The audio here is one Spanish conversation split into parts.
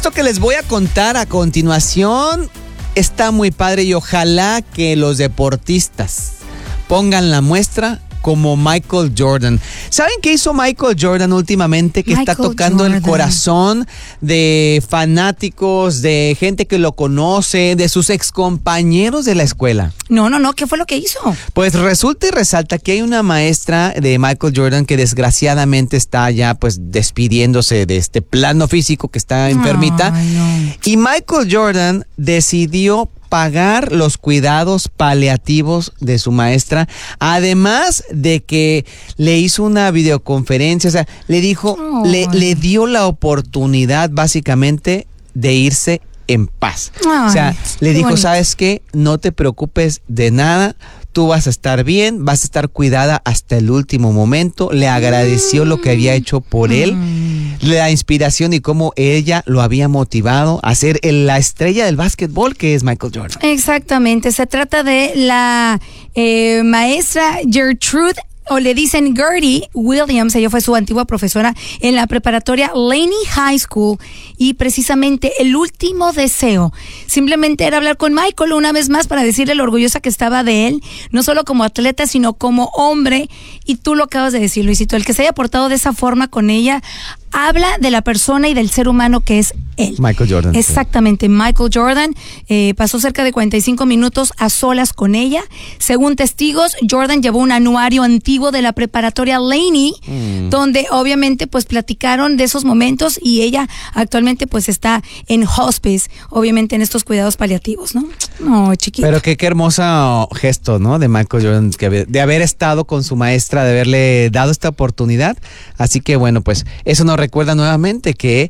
Esto que les voy a contar a continuación está muy padre y ojalá que los deportistas pongan la muestra como Michael Jordan. ¿Saben qué hizo Michael Jordan últimamente? Que está tocando el corazón de fanáticos, de gente que lo conoce, de sus excompañeros de la escuela. No, ¿qué fue lo que hizo? Pues resulta y resalta que hay una maestra de Michael Jordan que desgraciadamente está ya pues despidiéndose de este plano físico, que está enfermita. Ay, no. Y Michael Jordan decidió pagar los cuidados paliativos de su maestra, además de que le hizo una videoconferencia, o sea, le dijo, le dio la oportunidad básicamente de irse en paz. Ay, o sea, le dijo, bonito. ¿sabes qué? No te preocupes de nada, tú vas a estar bien, vas a estar cuidada hasta el último momento. Le agradeció lo que había hecho por él, la inspiración y cómo ella lo había motivado a ser la estrella del básquetbol que es Michael Jordan. Exactamente, se trata de la maestra Gertrude, o le dicen Gertie Williams. Ella fue su antigua profesora en la preparatoria Laney High School, y precisamente el último deseo simplemente era hablar con Michael una vez más para decirle lo orgullosa que estaba de él, no solo como atleta sino como hombre. Y tú lo acabas de decir, Luisito, el que se haya portado de esa forma con ella habla de la persona y del ser humano que es él. Michael Jordan. Exactamente, sí. Michael Jordan pasó cerca de 45 minutos a solas con ella. Según testigos, Jordan llevó un anuario antiguo de la preparatoria Laney, donde obviamente pues platicaron de esos momentos, y ella actualmente pues está en hospice, obviamente en estos cuidados paliativos, ¿no? No, chiquita. Pero qué hermoso gesto, ¿no? De Michael Jordan, de haber estado con su maestra, de haberle dado esta oportunidad. Así que bueno, pues eso nos recuerda nuevamente que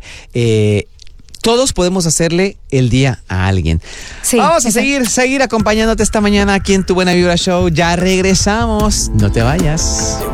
todos podemos hacerle el día a alguien. Sí, vamos a seguir acompañándote esta mañana aquí en Tu Buena Vibra Show. Ya regresamos. No te vayas.